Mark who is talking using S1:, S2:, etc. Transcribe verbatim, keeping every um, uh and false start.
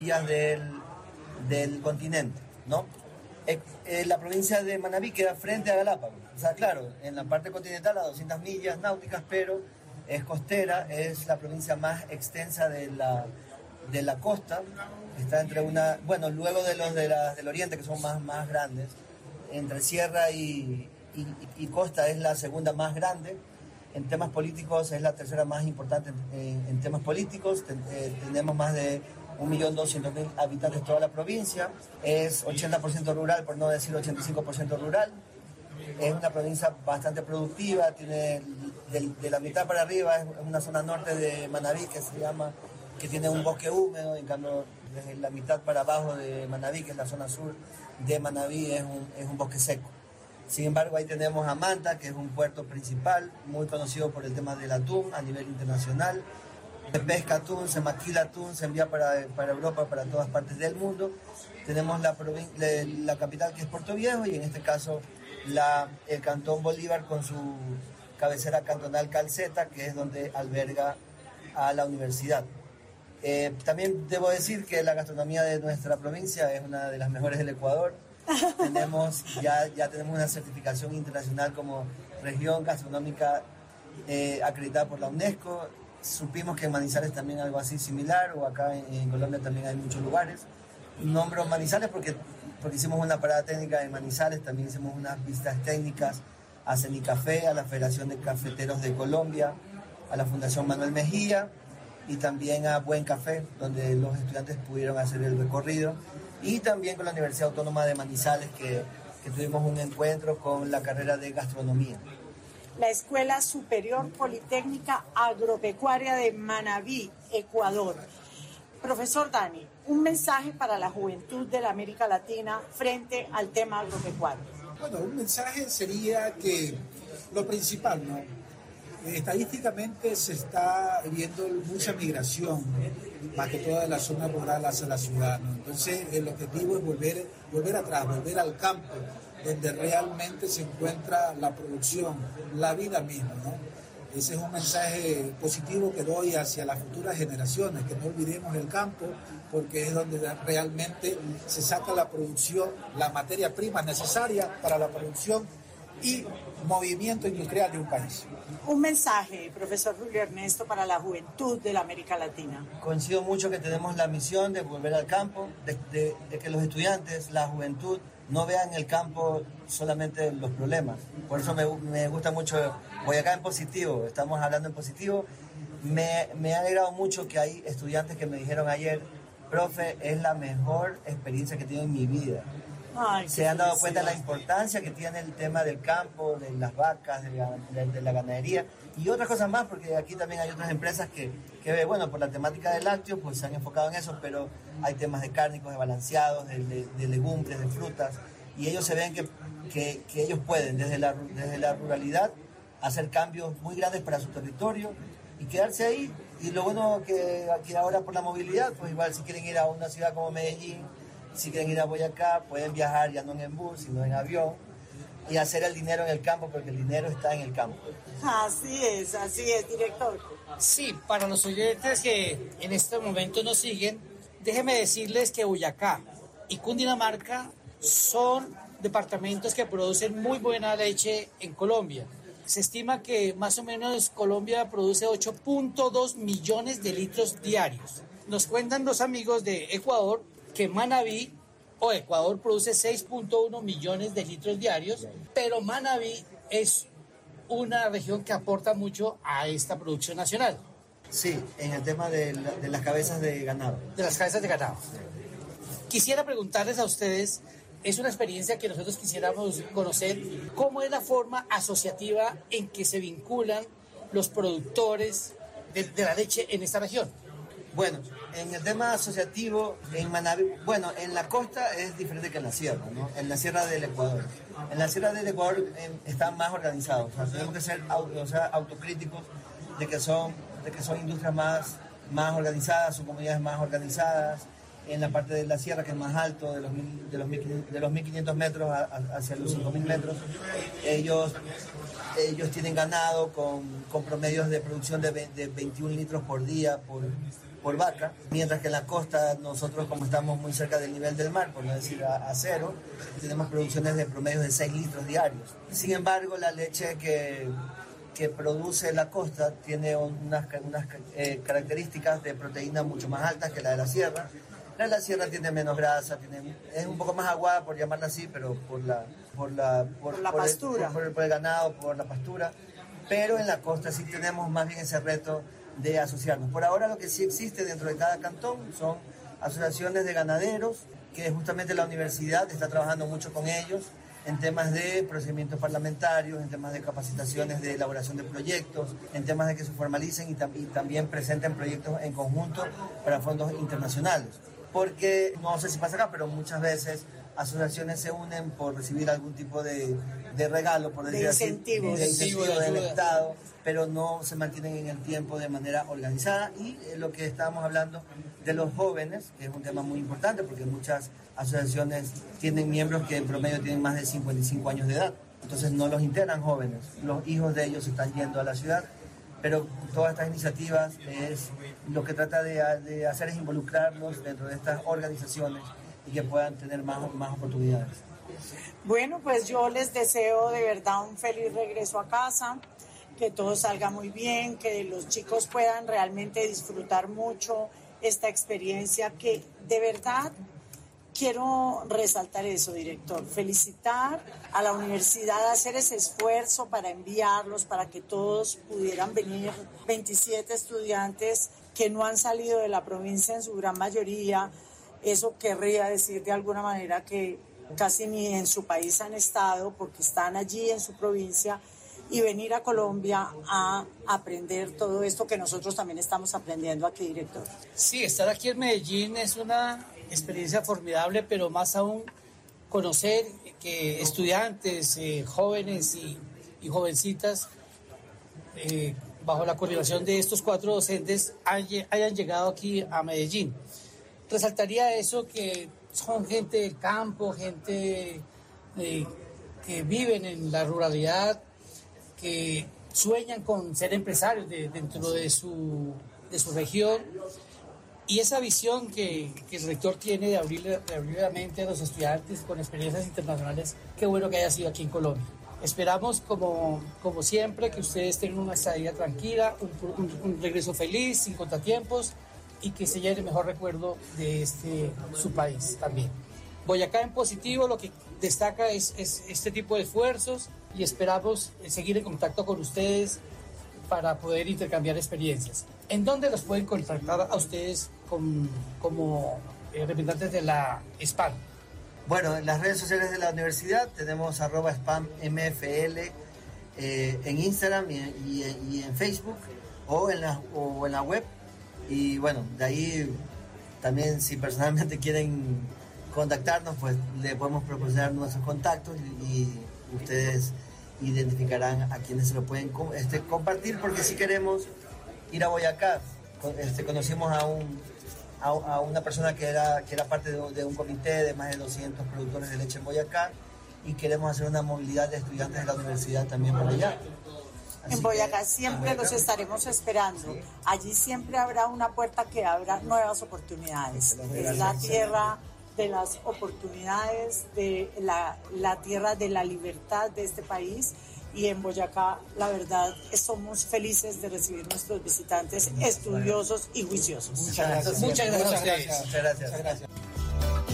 S1: del, del continente, ¿no? Eh, eh, la provincia de Manabí queda frente a Galápagos. O sea, claro, en la parte continental a doscientas millas náuticas, pero es costera, es la provincia más extensa de la, de la costa. Está entre una, bueno, luego de los de la, del oriente, que son más, más grandes, entre sierra y, y, y costa es la segunda más grande. En temas políticos es la tercera más importante en, en temas políticos. Ten, eh, tenemos más de un millón doscientos mil habitantes toda la provincia. Es ochenta por ciento rural, por no decir ochenta y cinco por ciento rural. Es una provincia bastante productiva, tiene de, de la mitad para arriba es una zona norte de Manabí que se llama, que tiene un bosque húmedo, en cambio desde la mitad para abajo de Manabí, que es la zona sur de Manabí, es un, es un bosque seco. Sin embargo, ahí tenemos a Manta, que es un puerto principal, muy conocido por el tema del atún a nivel internacional. Se pesca atún, se maquila atún, se envía para, para Europa, para todas partes del mundo. Tenemos la, la, la capital, que es Puerto Viejo, y en este caso la, el Cantón Bolívar con su cabecera cantonal Calceta, que es donde alberga a la universidad. Eh, también debo decir que la gastronomía de nuestra provincia es una de las mejores del Ecuador. tenemos, ya, ya tenemos una certificación internacional como región gastronómica eh, acreditada por la UNESCO. Supimos que en Manizales también algo así similar, o acá en, en Colombia también hay muchos lugares. Nombro Manizales porque, porque hicimos una parada técnica en Manizales, también hicimos unas visitas técnicas a Cenicafé, a la Federación de Cafeteros de Colombia, a la Fundación Manuel Mejía y también a Buen Café, donde los estudiantes pudieron hacer el recorrido, y también con la Universidad Autónoma de Manizales, que, que tuvimos un encuentro con la carrera de gastronomía.
S2: La Escuela Superior Politécnica Agropecuaria de Manabí, Ecuador. Profesor Dani, un mensaje para la juventud de la América Latina frente al tema agropecuario.
S3: Bueno, un mensaje sería que lo principal, ¿no? Estadísticamente se está viendo mucha migración, más que toda de la zona rural hacia la ciudad, ¿no? Entonces el objetivo es volver, volver atrás, volver al campo, donde realmente se encuentra la producción, la vida misma, ¿no? Ese es un mensaje positivo que doy hacia las futuras generaciones, que no olvidemos el campo, porque es donde realmente se saca la producción, la materia prima necesaria para la producción y movimiento industrial de un país.
S2: Un mensaje, profesor Julio Ernesto, para la juventud de la América Latina.
S1: Coincido mucho que tenemos la misión de volver al campo, de, de, de que los estudiantes, la juventud, no vean en el campo solamente los problemas. Por eso me, me gusta mucho Boyacá en positivo, estamos hablando en positivo. Me, me ha alegrado mucho que hay estudiantes que me dijeron ayer, profe, es la mejor experiencia que he tenido en mi vida.
S2: Ay,
S1: se han dado cuenta de la importancia que tiene el tema del campo, de las vacas, de la, de, de la ganadería y otras cosas más, porque aquí también hay otras empresas que, que, bueno, por la temática del lácteo, pues se han enfocado en eso, pero hay temas de cárnicos, de balanceados, de, de, de legumbres, de frutas, y ellos se ven que, que, que ellos pueden desde la, desde la ruralidad hacer cambios muy grandes para su territorio y quedarse ahí. Y lo bueno que, que ahora por la movilidad, pues igual si quieren ir a una ciudad como Medellín, si quieren ir a Boyacá, pueden viajar ya no en bus, sino en avión, y hacer el dinero en el campo, porque el dinero está en el campo.
S2: Así es, así es, director.
S4: Sí, para los oyentes que en este momento nos siguen, déjenme decirles que Boyacá y Cundinamarca son departamentos que producen muy buena leche en Colombia. Se estima que más o menos Colombia produce ocho punto dos millones de litros diarios. Nos cuentan los amigos de Ecuador que Manabí o Ecuador produce seis punto uno millones de litros diarios, pero Manabí es una región que aporta mucho a esta producción nacional.
S1: Sí, en el tema de, la, de las cabezas de ganado.
S4: De las cabezas de ganado. Quisiera preguntarles a ustedes, es una experiencia que nosotros quisiéramos conocer, cómo es la forma asociativa en que se vinculan los productores de, de la leche en esta región.
S1: Bueno, en el tema asociativo, en Manabí, bueno, en la costa es diferente que en la sierra, ¿no? En la sierra del Ecuador. En la sierra del Ecuador eh, están más organizados, o sea, tenemos que ser auto, o sea, autocríticos de que son, de que son industrias más, más organizadas, son comunidades más organizadas. En la parte de la sierra, que es más alto, de los, de los, de los mil quinientos metros a, a, hacia los cinco mil metros, ellos, ellos tienen ganado con, con promedios de producción de, de veintiún litros por día por, por vaca, mientras que en la costa nosotros, como estamos muy cerca del nivel del mar, por no decir a, a cero, tenemos producciones de promedio de seis litros diarios. Sin embargo, la leche que, que produce la costa tiene unas, unas eh, características de proteína mucho más altas que la de la sierra. La de la sierra tiene menos grasa, tiene, es un poco más aguada, por llamarla así, pero por la, por la, por,
S2: por la
S1: por
S2: pastura.
S1: El, por, por, por el ganado, por la pastura. Pero en la costa sí tenemos más bien ese reto de asociarnos. Por ahora lo que sí existe dentro de cada cantón son asociaciones de ganaderos, que justamente la universidad está trabajando mucho con ellos en temas de procedimientos parlamentarios, en temas de capacitaciones de elaboración de proyectos, en temas de que se formalicen y, tam- y también presenten proyectos en conjunto para fondos internacionales. Porque, no sé si pasa acá, pero muchas veces asociaciones se unen por recibir algún tipo de, de regalo, por decir
S2: de
S1: así,
S2: incentivos.
S1: de incentivo del
S4: ayuda.
S1: Estado, pero no se mantienen en el tiempo de manera organizada. Y eh, lo que estábamos hablando de los jóvenes, que es un tema muy importante, porque muchas asociaciones tienen miembros que en promedio tienen más de cincuenta y cinco años de edad, entonces no los integran jóvenes, los hijos de ellos están yendo a la ciudad. Pero todas estas iniciativas es lo que trata de, de hacer es involucrarlos dentro de estas organizaciones y que puedan tener más, más oportunidades.
S2: Bueno, pues yo les deseo de verdad un feliz regreso a casa, que todo salga muy bien, que los chicos puedan realmente disfrutar mucho esta experiencia, que de verdad quiero resaltar eso, director, felicitar a la universidad, hacer ese esfuerzo para enviarlos, para que todos pudieran venir, veintisiete estudiantes que no han salido de la provincia en su gran mayoría. Eso querría decir de alguna manera que casi ni en su país han estado, porque están allí en su provincia, y venir a Colombia a aprender todo esto que nosotros también estamos aprendiendo aquí, director.
S4: Sí, estar aquí en Medellín es una experiencia formidable, pero más aún conocer que estudiantes, eh, jóvenes y, y jovencitas, eh, bajo la coordinación de estos cuatro docentes, hay, hayan llegado aquí a Medellín. Resaltaría eso, que son gente del campo, gente eh, que viven en la ruralidad, que sueñan con ser empresarios de, dentro de su, de su región, y esa visión que, que el rector tiene de abrir, de abrir la mente a los estudiantes con experiencias internacionales, qué bueno que haya sido aquí en Colombia. Esperamos, como, como siempre, que ustedes tengan una estadía tranquila, un, un, un regreso feliz, sin contratiempos, y que se lleve el mejor recuerdo de este, su país también. Boyacá en positivo, lo que destaca es, es este tipo de esfuerzos, y esperamos seguir en contacto con ustedes para poder intercambiar experiencias. ¿En dónde los pueden contactar a ustedes con, como eh, representantes de la SPAM?
S1: Bueno, en las redes sociales de la universidad tenemos arroba spam mfl eh, en Instagram y, y, y en Facebook o en, la, o en la web. Y bueno, de ahí también, si personalmente quieren contactarnos, pues le podemos proporcionar nuestros contactos y, y ustedes identificarán a quienes se lo pueden este, compartir, porque si queremos ir a Boyacá, este, conocimos a, un, a, a una persona que era, que era parte de, de un comité de más de doscientos productores de leche en Boyacá, y queremos hacer una movilidad de estudiantes de la universidad también por allá. Así
S2: en Boyacá
S1: que,
S2: siempre
S1: en Boyacá,
S2: los estaremos esperando. Sí. Allí siempre habrá una puerta que abra nuevas oportunidades. Es la tierra de las oportunidades, de la, la tierra de la libertad de este país, y en Boyacá la verdad somos felices de recibir nuestros visitantes estudiosos y juiciosos.
S1: Muchas gracias.
S4: Muchas gracias.
S1: Muchas gracias. Muchas gracias.
S3: Muchas gracias.